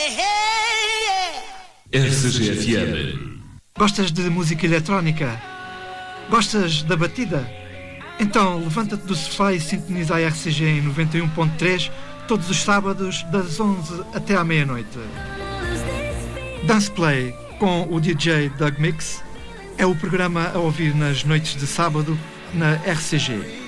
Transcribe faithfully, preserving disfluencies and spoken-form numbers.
R C G F M. Gostas de música eletrónica? Gostas da batida? Então levanta-te do sofá e sintoniza a R C G em noventa e um ponto três todos os sábados das onze até à meia-noite. Dance Play com o D J Doug Mix é o programa a ouvir nas noites de sábado na R C G.